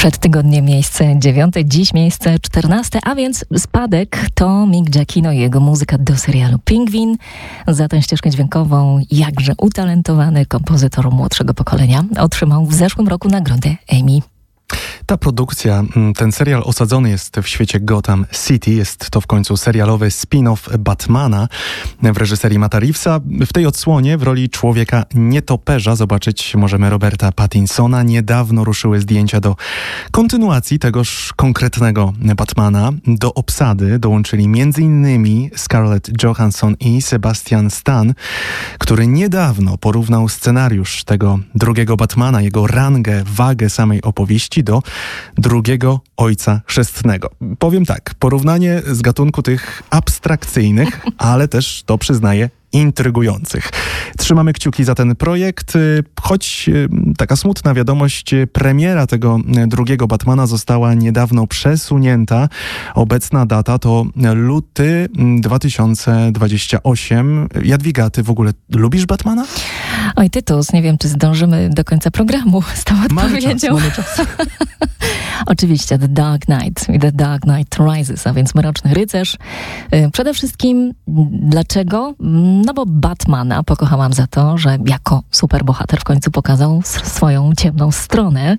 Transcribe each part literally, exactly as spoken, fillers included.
Przed tygodniem miejsce dziewiąte, dziś miejsce czternaste, a więc spadek to Mick Giacchino i jego muzyka do serialu Pingwin. Za tę ścieżkę dźwiękową jakże utalentowany kompozytor młodszego pokolenia otrzymał w zeszłym roku nagrodę Emmy. Ta produkcja, ten serial osadzony jest w świecie Gotham City. Jest to w końcu serialowy spin-off Batmana w reżyserii Matta Reevesa. W tej odsłonie w roli człowieka nietoperza zobaczyć możemy Roberta Pattinsona. Niedawno ruszyły zdjęcia do kontynuacji tegoż konkretnego Batmana. Do obsady dołączyli między innymi Scarlett Johansson i Sebastian Stan, który niedawno porównał scenariusz tego drugiego Batmana, jego rangę, wagę samej opowieści do drugiego Ojca Chrzestnego. Powiem tak, porównanie z gatunku tych abstrakcyjnych, ale też, to przyznaję, intrygujących. Trzymamy kciuki za ten projekt, choć taka smutna wiadomość, premiera tego drugiego Batmana została niedawno przesunięta. Obecna data to luty dwa tysiące dwudziesty ósmy. Jadwiga, ty w ogóle lubisz Batmana? Oj, Tytus, nie wiem, czy zdążymy do końca programu z tą odpowiedzią. Mamy czas, mamy czas. Oczywiście The Dark Knight i The Dark Knight Rises, a więc Mroczny Rycerz. Przede wszystkim dlaczego? No bo Batmana pokochałam za to, że jako superbohater w końcu pokazał swoją ciemną stronę,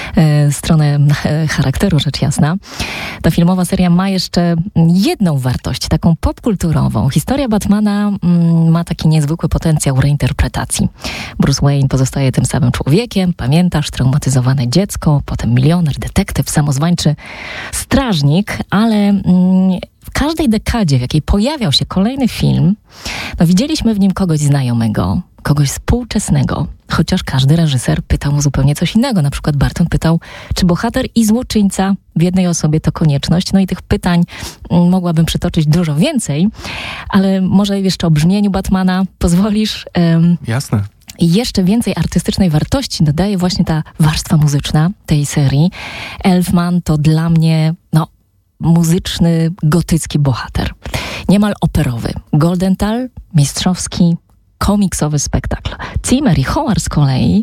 stronę charakteru, rzecz jasna. Ta filmowa seria ma jeszcze jedną wartość, taką popkulturową. Historia Batmana ma taki niezwykły potencjał reinterpretacji. Bruce Wayne pozostaje tym samym człowiekiem, pamiętasz, traumatyzowane dziecko, potem milioner, detektyw, samozwańczy strażnik, ale mm, w każdej dekadzie, w jakiej pojawiał się kolejny film, no widzieliśmy w nim kogoś znajomego, kogoś współczesnego, chociaż każdy reżyser pytał mu zupełnie coś innego. Na przykład Barton pytał, czy bohater i złoczyńca w jednej osobie to konieczność. No i tych pytań mogłabym przytoczyć dużo więcej, ale może jeszcze o brzmieniu Batmana pozwolisz? Um, Jasne. I jeszcze więcej artystycznej wartości dodaje właśnie ta warstwa muzyczna tej serii. Elfman to dla mnie, no, muzyczny, gotycki bohater. Niemal operowy. Goldenthal, mistrzowski, komiksowy spektakl. Zimmer i Howard z kolei,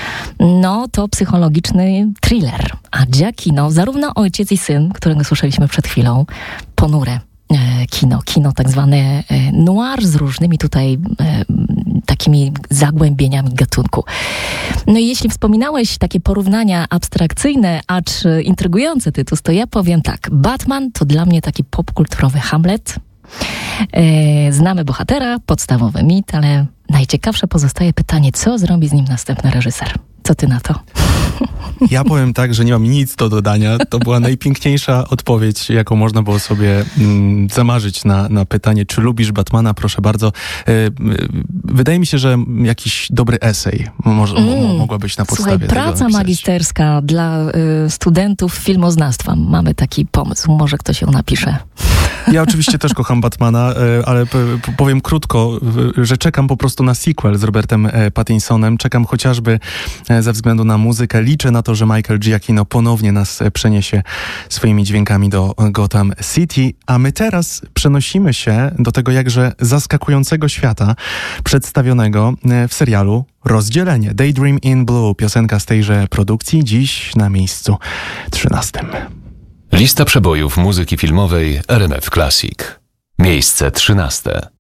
no to psychologiczny thriller. A Giacchino, zarówno ojciec i syn, którego słyszeliśmy przed chwilą, ponure e, kino, kino tak zwane e, noir z różnymi tutaj e, takimi zagłębieniami gatunku. No i jeśli wspominałeś takie porównania abstrakcyjne, acz intrygujące, Tytus, to ja powiem tak. Batman to dla mnie taki popkulturowy Hamlet. E, znamy bohatera, podstawowy mit, ale najciekawsze pozostaje pytanie, co zrobi z nim następny reżyser. Co ty na to? Ja powiem tak, że nie mam nic do dodania. To była najpiękniejsza odpowiedź, jaką można było sobie mm, zamarzyć na, na pytanie, czy lubisz Batmana? Proszę bardzo. Yy, yy, wydaje mi się, że jakiś dobry esej może, mm. mogła być na podstawie Słuchaj, tego praca napisać. magisterska dla y, studentów filmoznawstwa. Mamy taki pomysł. Może ktoś ją napisze. Ja oczywiście też kocham Batmana, ale powiem krótko, że czekam po prostu na sequel z Robertem Pattinsonem. Czekam chociażby ze względu na muzykę. Liczę na to, że Michael Giacchino ponownie nas przeniesie swoimi dźwiękami do Gotham City. A my teraz przenosimy się do tego jakże zaskakującego świata przedstawionego w serialu Rozdzielenie. Daydream in Blue, piosenka z tejże produkcji, dziś na miejscu trzynastym. Lista przebojów muzyki filmowej R M F Classic. Miejsce trzynaste.